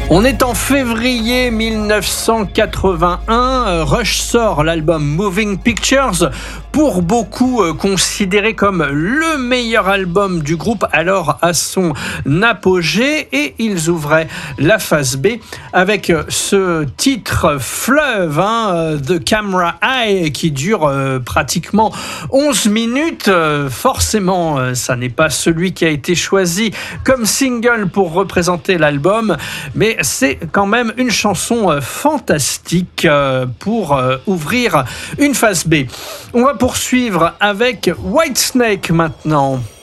On est en février 1981, Rush sort l'album Moving Pictures, pour beaucoup considéré comme le meilleur album du groupe, alors à son apogée, et ils ouvraient la phase B avec ce titre Fleuve, The Camera Eye, qui dure pratiquement 11 minutes. Forcément, ça n'est pas celui qui a été choisi comme single pour représenter l'album, mais c'est quand même une chanson fantastique pour ouvrir une phase B. On va poursuivre avec Whitesnake maintenant.